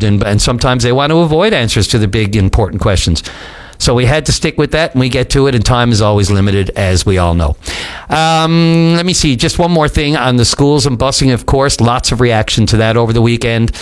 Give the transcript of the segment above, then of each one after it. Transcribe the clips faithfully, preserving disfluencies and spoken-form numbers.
involved, and, and sometimes they want to avoid answers to the big, important questions. So we had to stick with that, and we get to it, and time is always limited, as we all know. Um, let me see, just one more thing on the schools and busing, of course. Lots of reaction to that over the weekend.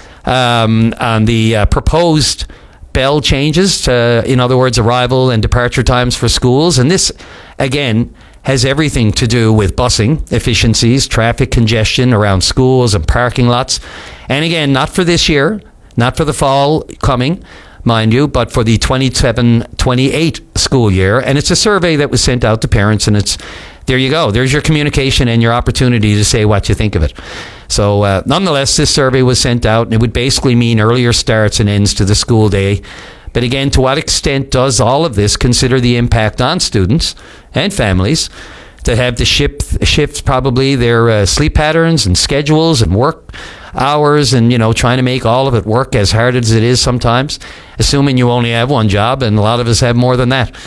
Um, on the uh, proposed bell changes to, in other words, arrival and departure times for schools. And this, again, has everything to do with busing efficiencies, traffic congestion around schools and parking lots. And again, not for this year, not for the fall coming, mind you, but for the twenty-seven twenty-eight school year. And it's a survey that was sent out to parents, and it's, there you go. There's your communication and your opportunity to say what you think of it. So uh, nonetheless, this survey was sent out, and it would basically mean earlier starts and ends to the school day. But again, to what extent does all of this consider the impact on students and families that have to shift, shift probably their uh, sleep patterns and schedules and work hours, and, you know, trying to make all of it work as hard as it is sometimes, assuming you only have one job, and a lot of us have more than that.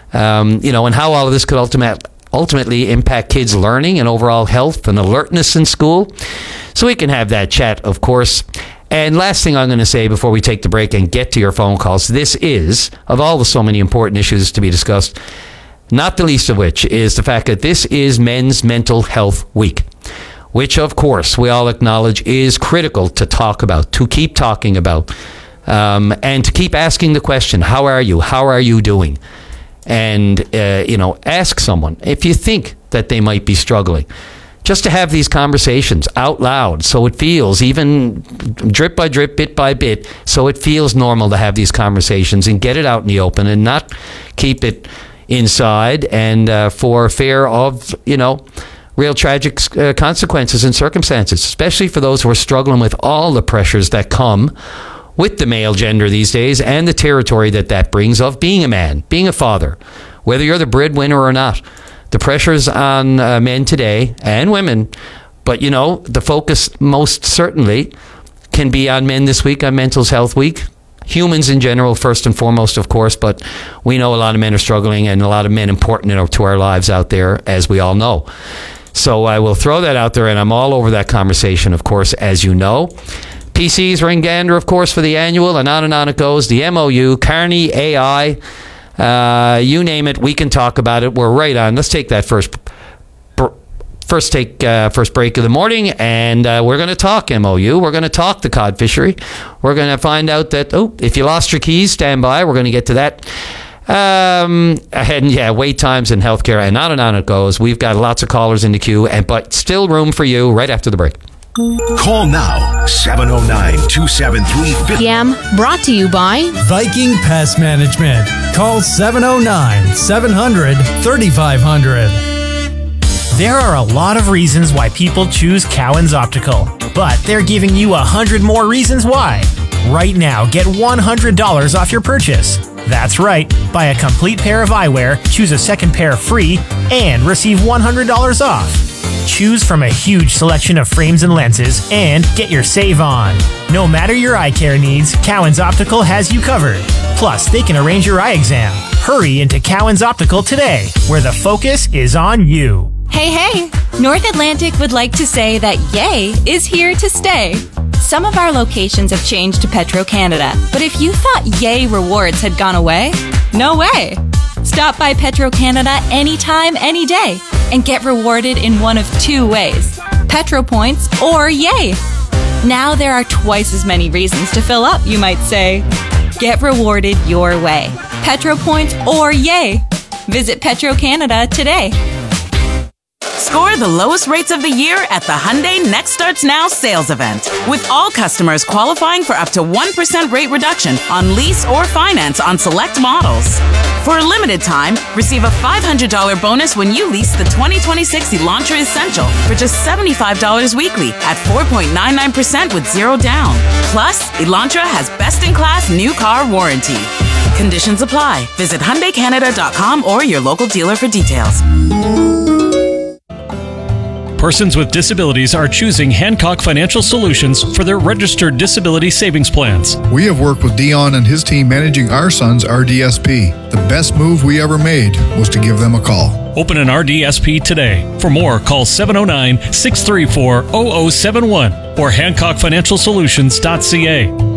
Um, you know, and how all of this could ultimate, ultimately impact kids' learning and overall health and alertness in school. So we can have that chat, of course. And last thing I'm going to say before we take the break and get to your phone calls, this is, of all the so many important issues to be discussed, not the least of which is the fact that this is Men's Mental Health Week, which, of course, we all acknowledge is critical to talk about, to keep talking about, um, and to keep asking the question, how are you? How are you doing? And, uh, you know, ask someone if you think that they might be struggling. Just to have these conversations out loud, so it feels, even drip by drip, bit by bit, so it feels normal to have these conversations and get it out in the open and not keep it inside, and uh, for fear of, you know, real tragic uh, consequences and circumstances, especially for those who are struggling with all the pressures that come with the male gender these days and the territory that that brings of being a man, being a father, whether you're the breadwinner or not. The pressures on uh, men today and women, but, you know, the focus most certainly can be on men this week, on Mental Health Week. Humans in general, first and foremost, of course, but we know a lot of men are struggling, and a lot of men important, you know, to our lives out there, as we all know. So I will throw that out there, and I'm all over that conversation, of course, as you know. P Cs ring Gander, of course, for the annual, and on and on it goes. The M O U, Carney, A I, uh, you name it, we can talk about it. We're right on. Let's take that first First take uh, first break of the morning, and uh, we're going to talk M O U. We're going to talk the cod fishery. We're going to find out that, oh, if you lost your keys, stand by. We're going to get to that. Um, and yeah, wait times in healthcare, and on and on it goes. We've got lots of callers in the queue, and but still room for you right after the break. Call now, seven oh nine, two seven three, five oh. P M brought to you by Viking Pest Management. Call seven oh nine, seven hundred, thirty-five hundred. There are a lot of reasons why people choose Cowan's Optical, but they're giving you a hundred more reasons why. Right now, get one hundred dollars off your purchase. That's right. Buy a complete pair of eyewear, choose a second pair free, and receive one hundred dollars off. Choose from a huge selection of frames and lenses, and get your save on. No matter your eye care needs, Cowan's Optical has you covered. Plus, they can arrange your eye exam. Hurry into Cowan's Optical today, where the focus is on you. Hey, hey! North Atlantic would like to say that Yay is here to stay. Some of our locations have changed to Petro-Canada, but if you thought Yay rewards had gone away, no way! Stop by Petro-Canada anytime, any day, and get rewarded in one of two ways: Petro Points or Yay. Now there are twice as many reasons to fill up, you might say. Get rewarded your way. Petro Points or Yay. Visit Petro-Canada today. Score the lowest rates of the year at the Hyundai Next Starts Now sales event, with all customers qualifying for up to one percent rate reduction on lease or finance on select models. For a limited time, receive a five hundred dollars bonus when you lease the twenty twenty-six Elantra Essential for just seventy-five dollars weekly at four point nine nine percent with zero down. Plus, Elantra has best-in-class new car warranty. Conditions apply. Visit Hyundai Canada dot com or your local dealer for details. Persons with disabilities are choosing Hancock Financial Solutions for their registered disability savings plans. We have worked with Dion and his team managing our son's R D S P. The best move we ever made was to give them a call. Open an R D S P today. For more, call seven oh nine, six three four, zero zero seven one or hancock financial solutions dot c a.